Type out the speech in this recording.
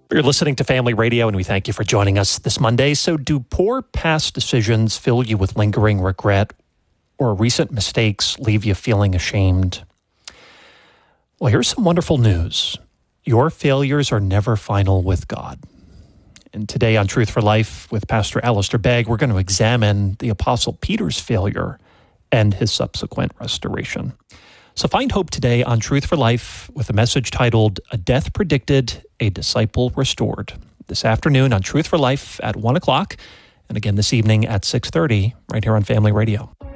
You're listening to Family Radio, and we thank you for joining us this Monday. So do poor past decisions fill you with lingering regret, or recent mistakes leave you feeling ashamed? Well, here's some wonderful news. Your failures are never final with God. And today on Truth for Life with Pastor Alistair Begg, we're going to examine the Apostle Peter's failure and his subsequent restoration. So find hope today on Truth for Life with a message titled, A Death Predicted, a Disciple Restored. This afternoon on Truth for Life at 1 o'clock, and again this evening at 6:30, right here on Family Radio.